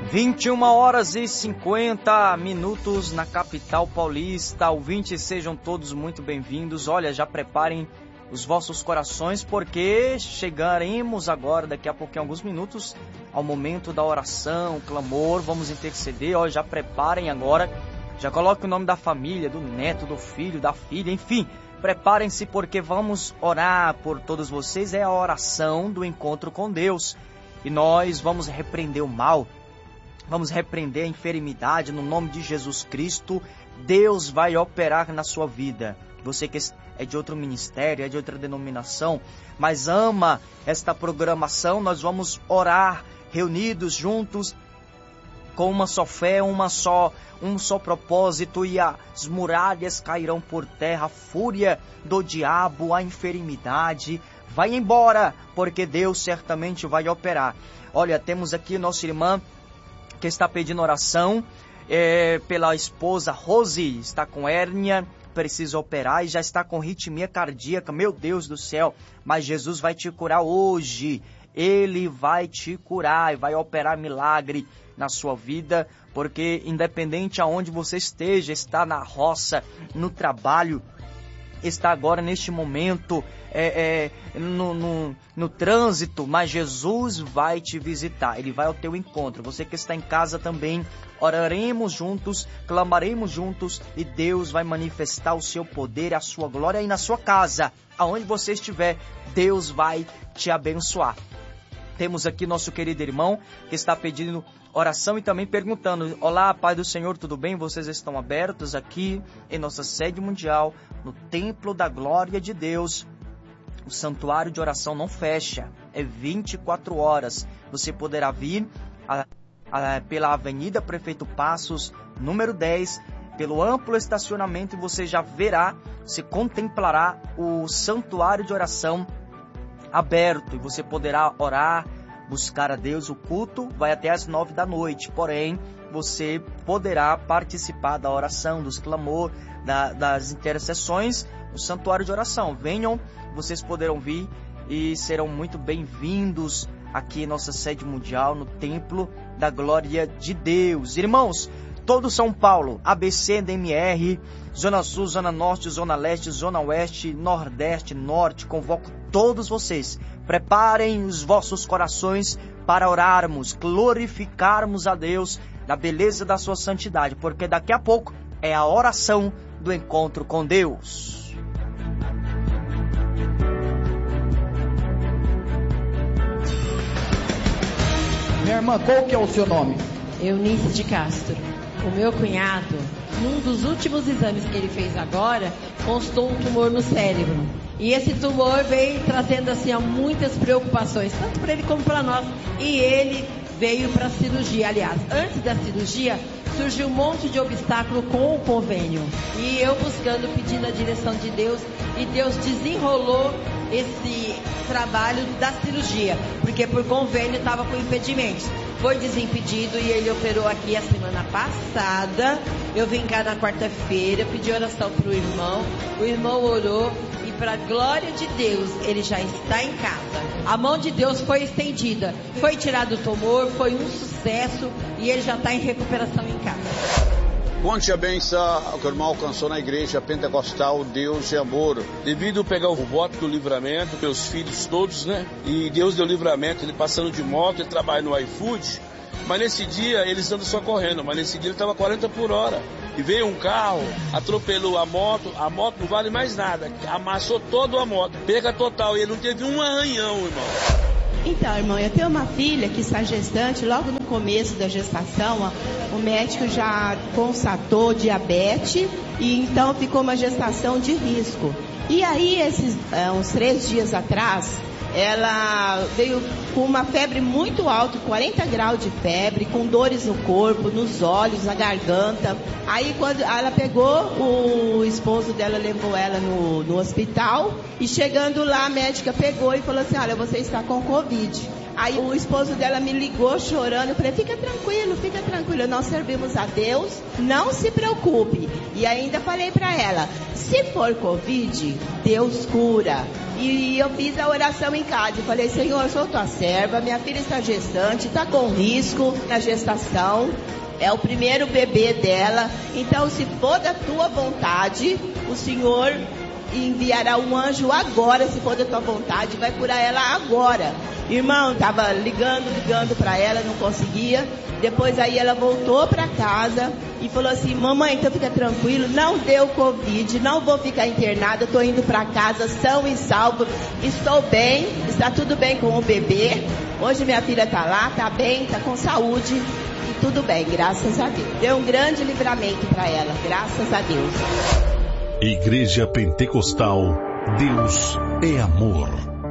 21h50 na capital paulista. Ouvintes, sejam todos muito bem-vindos. Olha, já preparem os vossos corações, porque chegaremos agora, daqui a pouco, em alguns minutos, ao momento da oração, clamor, vamos interceder. Olha, já preparem agora, já coloquem o nome da família, do neto, do filho, da filha, enfim, preparem-se, porque vamos orar por todos vocês. É a oração do encontro com Deus, e nós vamos repreender o mal, vamos repreender a enfermidade no nome de Jesus Cristo. Deus vai operar na sua vida. Você que é de outro ministério, é de outra denominação, mas ama esta programação, nós vamos orar reunidos juntos, com uma só fé, um só propósito, e as muralhas cairão por terra. A fúria do diabo, a enfermidade vai embora, porque Deus certamente vai operar. Olha, temos aqui nossa irmã que está pedindo oração pela esposa Rose, está com hérnia, precisa operar e já está com arritmia cardíaca. Meu Deus do céu, mas Jesus vai te curar hoje. Ele vai te curar e vai operar milagre na sua vida, porque independente aonde você esteja, está na roça, no trabalho, está agora neste momento no trânsito, mas Jesus vai te visitar, Ele vai ao teu encontro. Você que está em casa também, oraremos juntos, clamaremos juntos, e Deus vai manifestar o seu poder, a sua glória aí na sua casa. Aonde você estiver, Deus vai te abençoar. Temos aqui nosso querido irmão que está pedindo oração e também perguntando: olá, Pai do Senhor, tudo bem? Vocês estão abertos aqui em nossa sede mundial, no Templo da Glória de Deus. O santuário de oração não fecha, é 24 horas. Você poderá vir pela Avenida Prefeito Passos, número 10, pelo amplo estacionamento, e você já verá, se contemplará o santuário de oração aberto, e você poderá orar, buscar a Deus. O culto vai até às 9 da noite, porém você poderá participar da oração, dos clamor, das intercessões no santuário de oração. Venham, vocês poderão vir e serão muito bem-vindos aqui em nossa sede mundial, no Templo da Glória de Deus. Irmãos, todo São Paulo, ABC, DMR, Zona Sul, Zona Norte, Zona Leste, Zona Oeste, Nordeste, Norte, convoco todos vocês. Preparem os vossos corações para orarmos, glorificarmos a Deus na beleza da sua santidade, porque daqui a pouco é a oração do encontro com Deus. Minha irmã, qual que é o seu nome? Eunice de Castro. O meu cunhado, num dos últimos exames que ele fez agora, constou um tumor no cérebro. E esse tumor veio trazendo assim muitas preocupações, tanto para ele como para nós. E ele veio para a cirurgia. Aliás, antes da cirurgia, surgiu um monte de obstáculo com o convênio. E eu buscando, pedindo a direção de Deus, e Deus desenrolou esse trabalho da cirurgia, porque por convênio estava com impedimentos. Foi desimpedido e ele operou aqui a semana passada. Eu vim cá na quarta-feira, pedi oração para o irmão orou, e para a glória de Deus, ele já está em casa. A mão de Deus foi estendida, foi tirado o tumor, foi um sucesso, e ele já está em recuperação em casa. Conte a benção que o irmão alcançou na igreja pentecostal Deus de Amor. Devido a pegar o voto do livramento, meus filhos todos, né? E Deus deu livramento, ele passando de moto, ele trabalha no iFood. Mas nesse dia, eles andam só correndo, mas nesse dia ele estava 40 por hora. E veio um carro, atropelou a moto não vale mais nada. Amassou toda a moto, perca total, e ele não teve um arranhão, irmão. Então, irmão, eu tenho uma filha que está gestante. Logo no começo da gestação, o médico já constatou diabetes, e então ficou uma gestação de risco. E aí, uns 3 dias atrás, ela veio com uma febre muito alta, 40 graus de febre, com dores no corpo, nos olhos, na garganta. Aí quando ela pegou, o esposo dela levou ela no hospital, e chegando lá a médica pegou e falou assim: olha, você está com Covid. Aí o esposo dela me ligou chorando. Eu falei, fica tranquilo, nós servimos a Deus, não se preocupe. E ainda falei para ela, se for Covid, Deus cura. E eu fiz a oração em casa. Eu falei, Senhor, eu sou tua serva, minha filha está gestante, está com risco na gestação. É o primeiro bebê dela. Então, se for da tua vontade, o Senhor enviará um anjo agora, se for da tua vontade, vai curar ela agora. Irmão, tava ligando para ela, não conseguia. Depois aí ela voltou para casa e falou assim, mamãe, então fica tranquilo, não deu Covid, não vou ficar internada, tô indo para casa são e salvo, estou bem, está tudo bem com o bebê. Hoje minha filha tá lá, tá bem, tá com saúde e tudo bem, graças a Deus. Deu um grande livramento para ela, graças a Deus. Igreja Pentecostal, Deus é amor.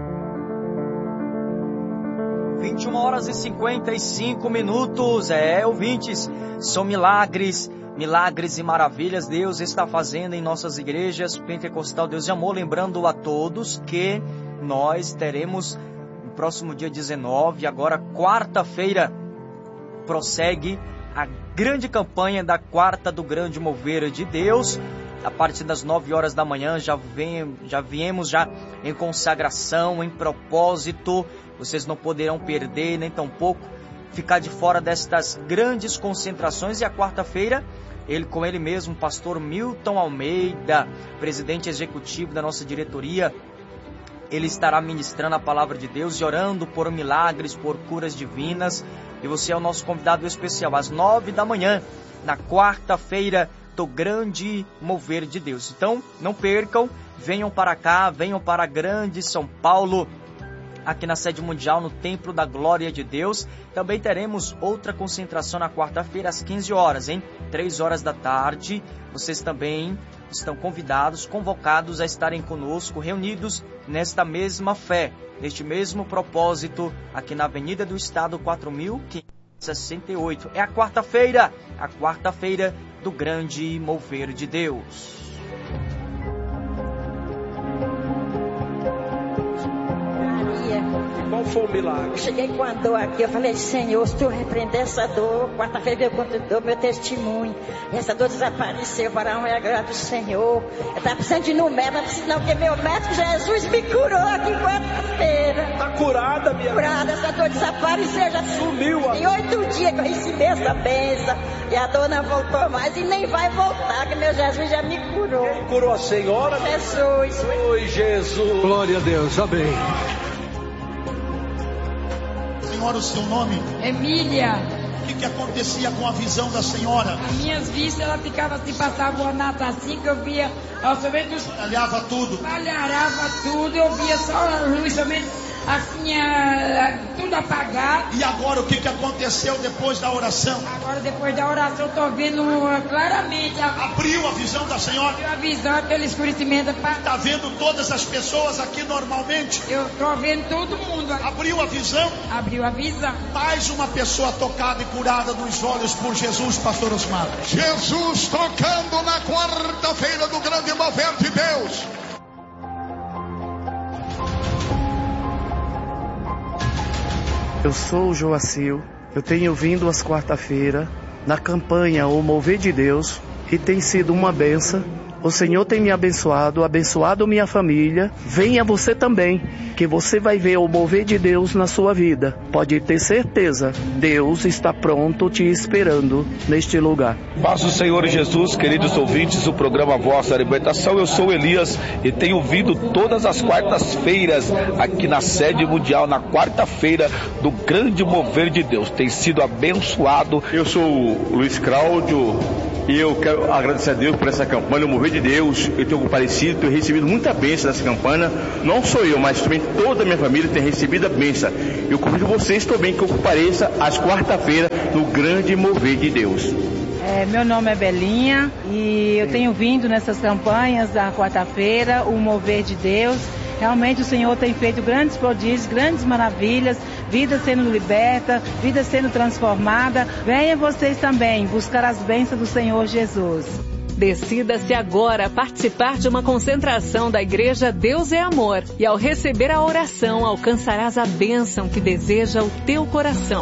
21 horas e 55 minutos. Ouvintes, são milagres e maravilhas Deus está fazendo em nossas igrejas Pentecostal Deus de Amor. Lembrando a todos que nós teremos no próximo dia 19, agora quarta-feira, prossegue a grande campanha da Quarta do Grande Mover de Deus. A partir das 9 horas da manhã já viemos em consagração, em propósito. Vocês não poderão perder, nem tampouco ficar de fora destas grandes concentrações. E a quarta-feira, com ele mesmo, pastor Milton Almeida, presidente executivo da nossa diretoria, ele estará ministrando a palavra de Deus e orando por milagres, por curas divinas. E você é o nosso convidado especial, às 9 da manhã, na quarta-feira, do grande mover de Deus. Então, não percam, venham para cá, venham para a grande São Paulo, aqui na sede mundial, no Templo da Glória de Deus. Também teremos outra concentração na quarta-feira, às 15 horas, 3 horas da tarde. Vocês também estão convidados, convocados a estarem conosco, reunidos nesta mesma fé, neste mesmo propósito, aqui na Avenida do Estado, 4568. É a quarta-feira do grande mover de Deus. Qual foi o milagre? Eu cheguei com a dor aqui, eu falei, Senhor, se tu repreender essa dor, quarta-feira eu dou meu testemunho, e essa dor desapareceu, para a honra e a glória do Senhor. Eu estava precisando de ir no médico, não, porque meu médico Jesus me curou aqui quarta-feira. Tá curada, minha curada, essa dor desapareceu, já sumiu. Em 8 dias que eu recebi essa bênção, e a dor não voltou mais, e nem vai voltar, que meu Jesus já me curou. Quem curou a senhora? Jesus. Oi, Jesus. Glória a Deus, amém. Senhora, o seu nome? Emília. O que acontecia com a visão da senhora? As minhas vistas, ela ficava assim, passava uma nata assim, que eu via, somente os... Falhava tudo? Falhava tudo, eu via só a luz, somente assim, tudo apagado. E agora, o que aconteceu depois da oração? Agora, depois da oração, eu tô vendo claramente. Abriu a visão da senhora? Abriu a visão, pelo escurecimento. Está vendo todas as pessoas aqui normalmente? Eu tô vendo todo mundo. Abriu a visão? Abriu a visão. Mais uma pessoa tocada e curada nos olhos por Jesus, pastor Osmar. Jesus tocando na quarta-feira do grande mover de Deus. Eu sou o Joacil, eu tenho vindo às quarta-feiras na campanha O Mover de Deus e tem sido uma benção. O Senhor tem me abençoado minha família. Venha você também, que você vai ver o mover de Deus na sua vida. Pode ter certeza, Deus está pronto te esperando neste lugar. Paz do Senhor Jesus, queridos ouvintes do programa Voz da Libertação. Eu sou Elias e tenho vindo todas as quartas-feiras aqui na sede mundial, na quarta-feira do grande mover de Deus. Tem sido abençoado. Eu sou o Luiz Cláudio e eu quero agradecer a Deus por essa campanha, o mover de Deus. Eu tenho comparecido, tenho recebido muita bênção nessa campanha. Não sou eu, mas também toda a minha família tem recebido a bênção. Eu convido vocês também que eu compareça às quarta-feiras no grande mover de Deus. Meu nome é Belinha e eu tenho vindo nessas campanhas da quarta-feira, o mover de Deus. Realmente o Senhor tem feito grandes prodígios, grandes maravilhas, vidas sendo libertas, vidas sendo transformadas. Venham vocês também buscar as bênçãos do Senhor Jesus. Decida-se agora a participar de uma concentração da Igreja Deus é Amor e ao receber a oração alcançarás a bênção que deseja o teu coração.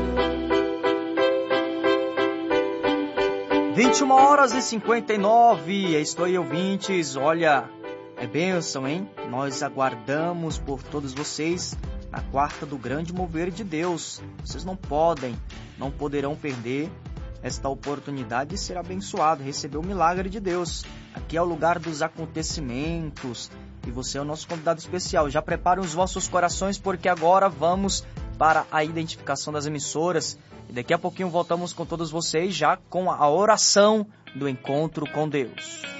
21h59, estou aí, ouvintes. Olha, é bênção, hein? Nós aguardamos por todos vocês na quarta do grande mover de Deus. Vocês não poderão perder esta oportunidade de ser abençoado, receber o milagre de Deus. Aqui é o lugar dos acontecimentos e você é o nosso convidado especial. Já preparem os vossos corações, porque agora vamos para a identificação das emissoras. E daqui a pouquinho voltamos com todos vocês já com a oração do encontro com Deus.